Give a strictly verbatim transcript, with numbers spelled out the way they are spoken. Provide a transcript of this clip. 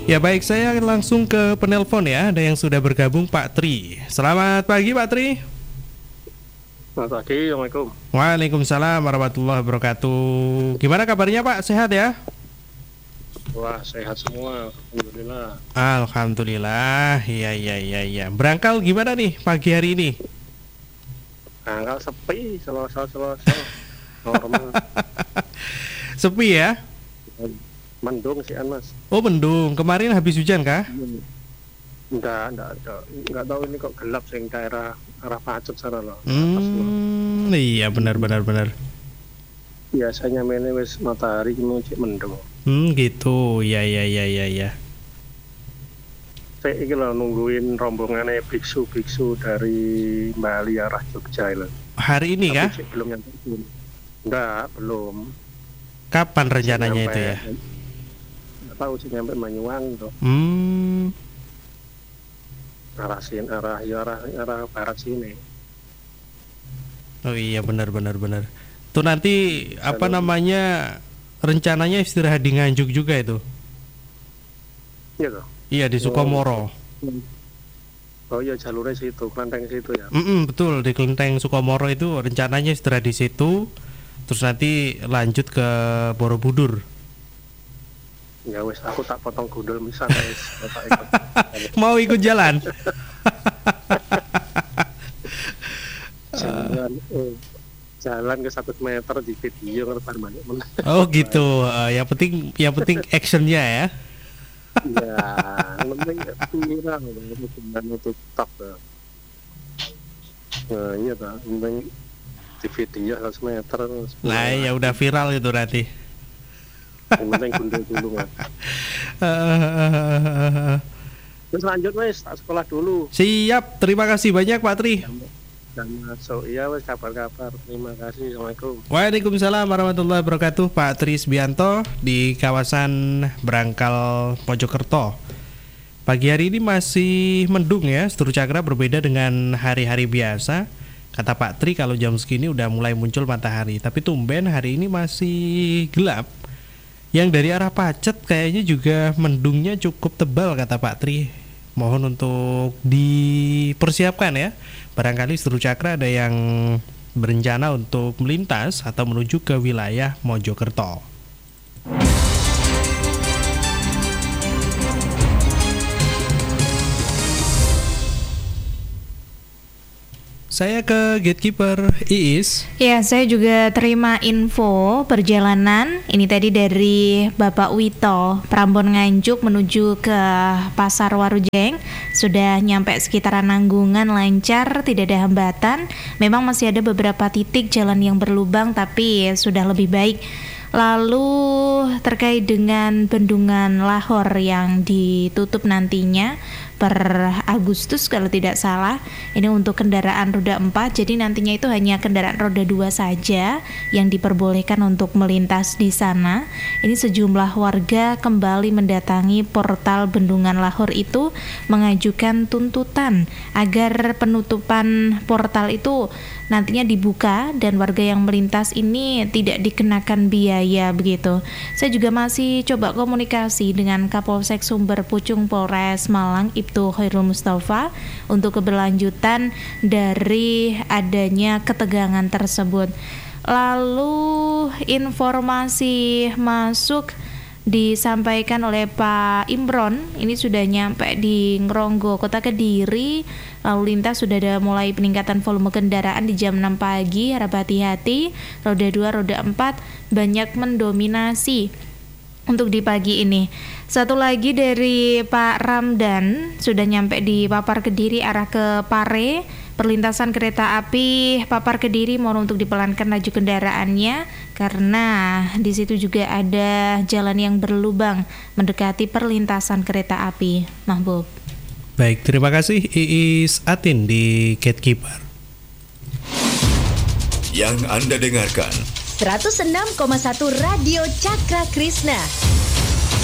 Ya baik, saya langsung ke penelpon ya. Ada yang sudah bergabung, Pak Tri. Selamat pagi Pak Tri. Selamat pagi, Assalamualaikum. Waalaikumsalam warahmatullahi wabarakatuh. Gimana kabarnya Pak? Sehat ya? Wah, sehat semua, alhamdulillah. Alhamdulillah. Iya iya iya iya. Berangkal gimana nih pagi hari ini? Berangkal sepi, selasa-selasa normal. Sepi ya? Mendung sih an Mas. Oh mendung. Kemarin habis hujan kah? Enggak, enggak ada. Enggak tahu ini kok gelap sing daerah arah Pacet sana loh. Hmm, iya benar benar benar. Biasanya mene wis matahari mau cek mendung. Hmm gitu. Ya ya ya ya ya. Saya iki lho nungguin rombongannya biksu-biksu dari Bali arah Jogja lho. Hari ini kah? Tapi belum nyampe. Enggak, belum. Kapan rencananya nyampe, itu ya? Enggak tahu sih nyampe Banyuwangi tuh. Hmm. Arah sini, arah ya arah arah barat sini. Oh iya benar benar benar. Tuh nanti apa namanya rencananya istirahat di Nganjuk juga itu? Iya toh. Iya di Sukomoro. Oh iya jalurnya situ, kelenteng situ ya. Mm-mm, betul di kelenteng Sukomoro itu rencananya istirahat di situ, terus nanti lanjut ke Borobudur. Ya wes aku tak potong gundul misal guys. ikut. Mau ikut jalan? jalan, eh, jalan ke satu meter di video ngerepan banyak men. Oh gitu. Uh, yang penting yang penting actionnya ya. Ya, yang penting viral banget dengan itu TikTok ya. Nah iya tak, yang penting di video satu meter. Nah ya udah viral itu nanti. Yang penting gundul dulu mas. Terus lanjut wes, tak sekolah dulu. Siap, terima kasih banyak Pak Tri. Dan masuk iya wes kabar-kabar. Terima kasih, assalamualaikum. Waalaikumsalam warahmatullahi wabarakatuh. Pak Tri Sbianto di kawasan Brangkal Mojokerto. Pagi hari ini masih mendung ya. Seluruh Cakra berbeda dengan hari-hari biasa. Kata Pak Tri kalau jam segini udah mulai muncul matahari. Tapi tumben hari ini masih gelap. Yang dari arah Pacet kayaknya juga mendungnya cukup tebal kata Pak Tri. Mohon untuk dipersiapkan ya. Barangkali seluruh Cakra ada yang berencana untuk melintas atau menuju ke wilayah Mojokerto. Saya ke gatekeeper Iis. Ya, saya juga terima info perjalanan. Ini tadi dari Bapak Wito, Prambon Nganjuk menuju ke Pasar Warujeng. Sudah nyampe sekitaran Nanggungan lancar, tidak ada hambatan. Memang masih ada beberapa titik jalan yang berlubang tapi sudah lebih baik. Lalu terkait dengan Bendungan Lahor yang ditutup nantinya per Agustus kalau tidak salah, ini untuk kendaraan roda empat, jadi nantinya itu hanya kendaraan roda dua saja yang diperbolehkan untuk melintas di sana. Ini sejumlah warga kembali mendatangi portal Bendungan Lahor itu mengajukan tuntutan agar penutupan portal itu nantinya dibuka dan warga yang melintas ini tidak dikenakan biaya begitu. Saya juga masih coba komunikasi dengan Kapolsek Sumber Pucung Polres Malang Ibtu Khairul Mustafa untuk keberlanjutan dari adanya ketegangan tersebut. Lalu informasi masuk disampaikan oleh Pak Imron, ini sudah nyampe di Ngronggo, Kota Kediri. Lalu lintas sudah ada mulai peningkatan volume kendaraan di jam enam pagi, harap hati-hati. Roda dua, roda empat banyak mendominasi untuk di pagi ini. Satu lagi dari Pak Ramdan sudah nyampe di Papar Kediri arah ke Pare. Perlintasan kereta api Papar Kediri mohon untuk dipelankan laju kendaraannya karena di situ juga ada jalan yang berlubang mendekati perlintasan kereta api. Mahbub. Baik, terima kasih Iis Atin di Gatekeeper. Yang Anda dengarkan seratus enam koma satu Radio Cakra Krishna.